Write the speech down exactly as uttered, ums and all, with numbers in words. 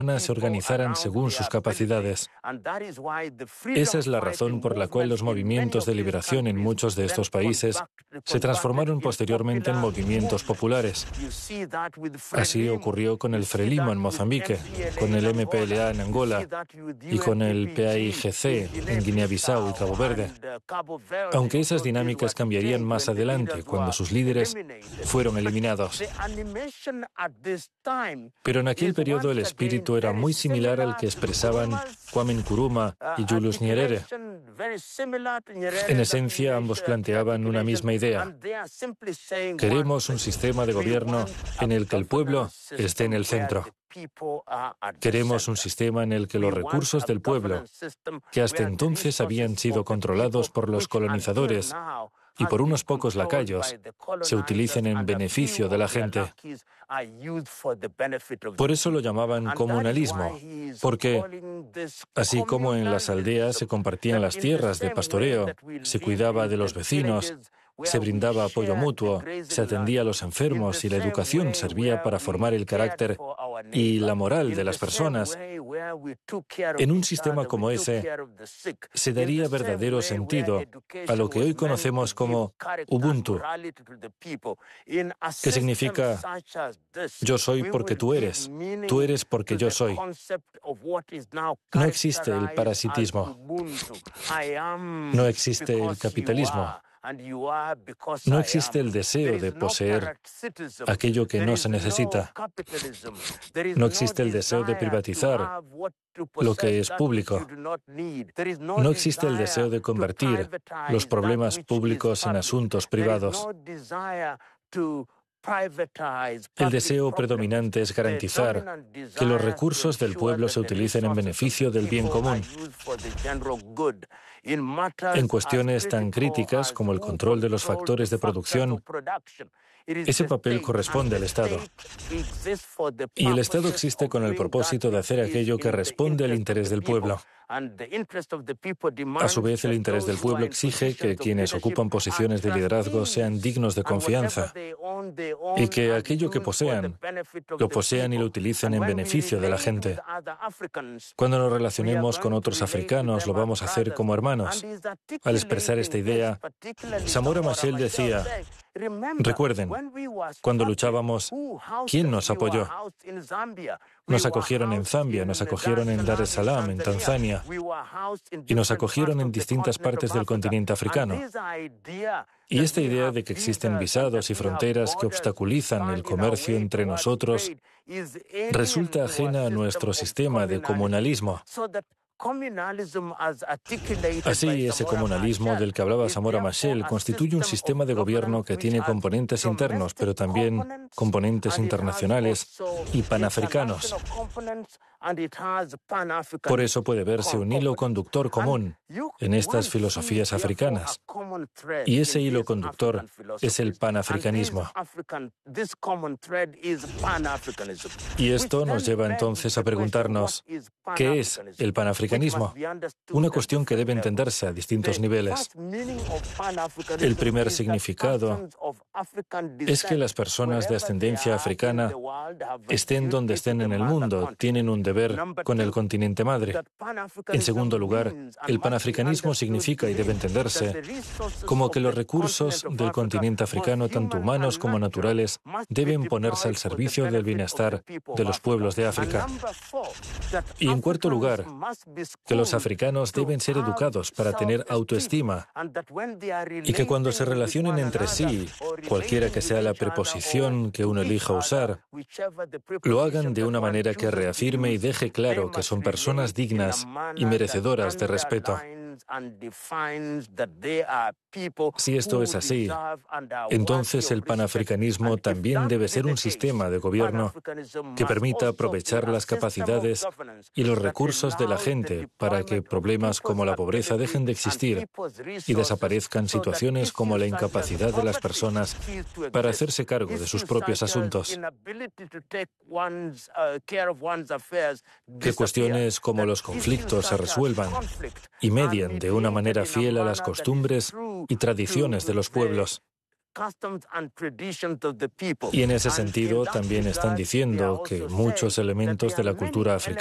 se organizaran según sus capacidades. Esa es la razón por la cual los movimientos de liberación en muchos de estos países se transformaron posteriormente en movimientos populares. Así ocurrió con el Frelimo en Mozambique, con el M P L A en Angola y con el P A I G C en Guinea-Bissau y Cabo Verde. Aunque esas dinámicas cambiarían más adelante cuando sus líderes fueron eliminados. Pero en aquel periodo el espíritu era muy similar al que expresaban Kwame Nkrumah y Julius Nyerere. En esencia, ambos planteaban una misma idea. Queremos un sistema de gobierno en el que el pueblo esté en el centro. Queremos un sistema en el que los recursos del pueblo, que hasta entonces habían sido controlados por los colonizadores y por unos pocos lacayos, se utilicen en beneficio de la gente. Por eso lo llamaban comunalismo, porque así como en las aldeas se compartían las tierras de pastoreo, se cuidaba de los vecinos, se brindaba apoyo mutuo, se atendía a los enfermos y la educación servía para formar el carácter y la moral de las personas. En un sistema como ese, se daría verdadero sentido a lo que hoy conocemos como Ubuntu, que significa yo soy porque tú eres, tú eres porque yo soy. No existe el parasitismo, no existe el capitalismo. No existe el deseo de poseer aquello que no se necesita. No existe el deseo de privatizar lo que es público. No existe el deseo de convertir los problemas públicos en asuntos privados. El deseo predominante es garantizar que los recursos del pueblo se utilicen en beneficio del bien común. En cuestiones tan críticas como el control de los factores de producción, ese papel corresponde al Estado. Y el Estado existe con el propósito de hacer aquello que responde al interés del pueblo. A su vez, el interés del pueblo exige que quienes ocupan posiciones de liderazgo sean dignos de confianza y que aquello que posean, lo posean y lo utilicen en beneficio de la gente. Cuando nos relacionemos con otros africanos, lo vamos a hacer como hermanos. Al expresar esta idea, Samora Machel decía: recuerden, cuando luchábamos, ¿quién nos apoyó? Nos acogieron en Zambia, nos acogieron en Dar es Salaam, en Tanzania, y nos acogieron en distintas partes del continente africano. Y esta idea de que existen visados y fronteras que obstaculizan el comercio entre nosotros resulta ajena a nuestro sistema de comunalismo. Así, ese comunalismo del que hablaba Samora Machel constituye un sistema de gobierno que tiene componentes internos, pero también componentes internacionales y panafricanos. Por eso puede verse un hilo conductor común en estas filosofías africanas. Y ese hilo conductor es el panafricanismo. Y esto nos lleva entonces a preguntarnos, ¿qué es el panafricanismo? Una cuestión que debe entenderse a distintos niveles. El primer significado es que las personas de ascendencia africana, estén donde estén en el mundo, tienen un deber con el continente madre. En segundo lugar, el panafricanismo significa y debe entenderse como que los recursos del continente africano, tanto humanos como naturales, deben ponerse al servicio del bienestar de los pueblos de África. Y en cuarto lugar, que los africanos deben ser educados para tener autoestima y que cuando se relacionen entre sí, cualquiera que sea la preposición que uno elija usar, lo hagan de una manera que reafirme y deje claro que son personas dignas y merecedoras de respeto. Si esto es así, entonces el panafricanismo también debe ser un sistema de gobierno que permita aprovechar las capacidades y los recursos de la gente para que problemas como la pobreza dejen de existir y desaparezcan situaciones como la incapacidad de las personas para hacerse cargo de sus propios asuntos. Que cuestiones como los conflictos se resuelvan y medien de una manera fiel a las costumbres y tradiciones de los pueblos. Y en ese sentido también están diciendo que muchos elementos de la cultura africana